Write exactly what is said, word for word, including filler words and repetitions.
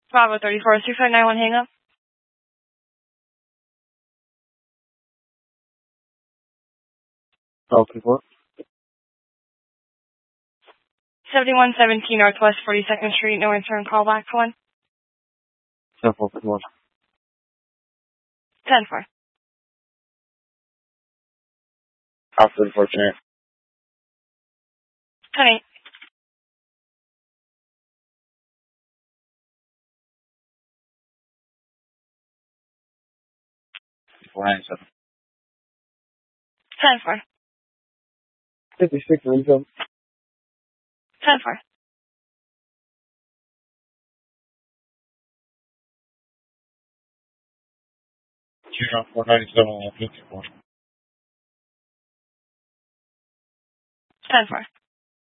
Bravo thirty-four, six five nine one, hang up. Bravo thirty-four. seventy-one seventeen Northwest forty-second Street, no return call back for one. ten four fifty-one. ten four. Alpha thirty-four, ten eight. ten eight. four ninety-seven. ten four. fifty-six ninety-seven. ten four. Zero four ninety-seven fifty-four. ten four.